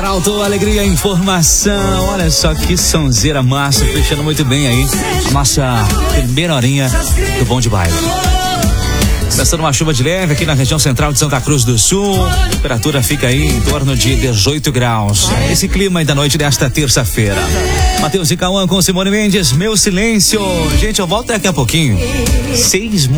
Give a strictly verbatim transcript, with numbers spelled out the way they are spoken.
Arauto, alegria, informação. Olha só que sonzeira massa, fechando muito bem aí a nossa primeira horinha do Bom de Baile. Começando uma chuva de leve aqui na região central de Santa Cruz do Sul. A temperatura fica aí em torno de dezoito graus. Esse clima aí da noite desta terça-feira. Matheus e Cauã com Simone Mendes, Meu Silêncio. Gente, eu volto daqui a pouquinho. Seis